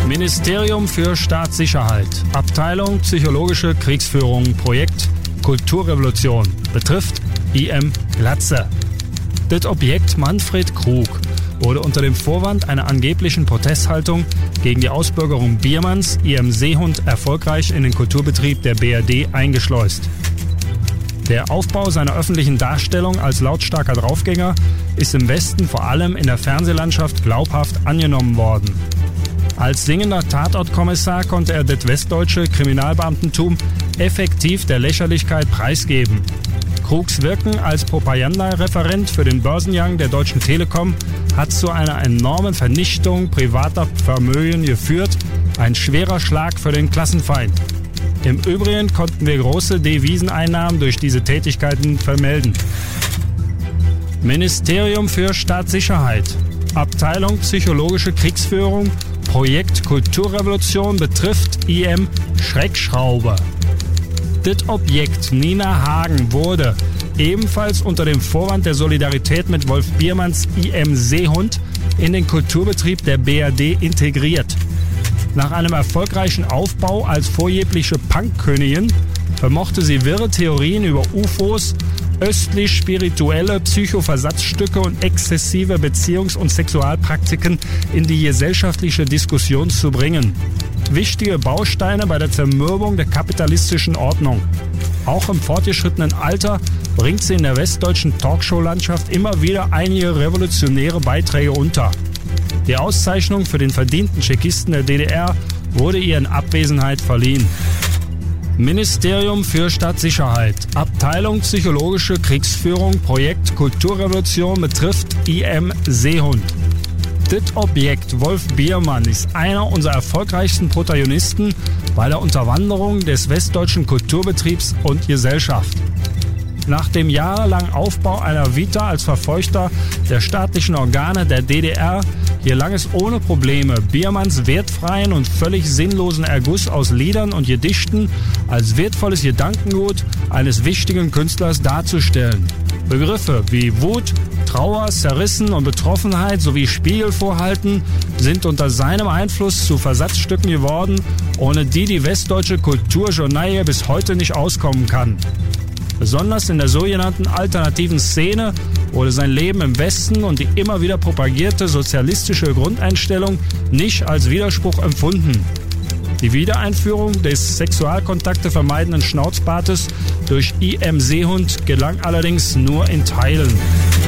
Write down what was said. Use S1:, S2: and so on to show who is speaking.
S1: Ministerium für Staatssicherheit, Abteilung Psychologische Kriegsführung, Projekt Kulturrevolution, betrifft IM Glatze. Das Objekt Manfred Krug wurde unter dem Vorwand einer angeblichen Protesthaltung gegen die Ausbürgerung Biermanns IM Seehund erfolgreich in den Kulturbetrieb der BRD eingeschleust. Der Aufbau seiner öffentlichen Darstellung als lautstarker Draufgänger ist im Westen vor allem in der Fernsehlandschaft glaubhaft angenommen worden. Als singender Tatortkommissar konnte er das westdeutsche Kriminalbeamtentum effektiv der Lächerlichkeit preisgeben. Krugs Wirken als Propagandareferent für den Börsengang der Deutschen Telekom hat zu einer enormen Vernichtung privater Vermögen geführt, ein schwerer Schlag für den Klassenfeind. Im Übrigen konnten wir große Deviseneinnahmen durch diese Tätigkeiten vermelden. Ministerium für Staatssicherheit, Abteilung Psychologische Kriegsführung, Projekt Kulturrevolution, betrifft IM Schreckschraube. Das Objekt Nina Hagen wurde ebenfalls unter dem Vorwand der Solidarität mit Wolf Biermanns IM Seehund in den Kulturbetrieb der BRD integriert. Nach einem erfolgreichen Aufbau als vorgebliche Punkkönigin vermochte sie wirre Theorien über UFOs, östlich-spirituelle Psychoversatzstücke und exzessive Beziehungs- und Sexualpraktiken in die gesellschaftliche Diskussion zu bringen. Wichtige Bausteine bei der Zermürbung der kapitalistischen Ordnung. Auch im fortgeschrittenen Alter bringt sie in der westdeutschen Talkshow-Landschaft immer wieder einige revolutionäre Beiträge unter. Die Auszeichnung für den verdienten Tschechisten der DDR wurde ihr in Abwesenheit verliehen. Ministerium für Staatssicherheit, Abteilung Psychologische Kriegsführung, Projekt Kulturrevolution, betrifft IM Seehund. Das Objekt Wolf Biermann ist einer unserer erfolgreichsten Protagonisten bei der Unterwanderung des westdeutschen Kulturbetriebs und Gesellschaft. Nach dem jahrelangen Aufbau einer Vita als Verfeuchter der staatlichen Organe der DDR gelang es ohne Probleme, Biermanns wertfreien und völlig sinnlosen Erguss aus Liedern und Gedichten als wertvolles Gedankengut eines wichtigen Künstlers darzustellen. Begriffe wie Wut, Trauer, Zerrissen und Betroffenheit sowie Spiegelvorhalten sind unter seinem Einfluss zu Versatzstücken geworden, ohne die die westdeutsche Kulturjournaille bis heute nicht auskommen kann. Besonders in der sogenannten alternativen Szene wurde sein Leben im Westen und die immer wieder propagierte sozialistische Grundeinstellung nicht als Widerspruch empfunden. Die Wiedereinführung des Sexualkontakte vermeidenden Schnauzbartes durch IM Seehund gelang allerdings nur in Teilen.